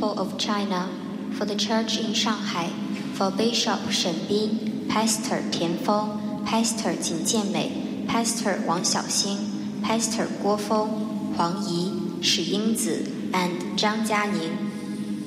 people of China, for the Church in Shanghai, for Bishop Shen Bin, Pastor Tian Feng, Pastor 景建美 Pastor 王小星 Pastor 郭峰、黄怡、史英子 and 张嘉宁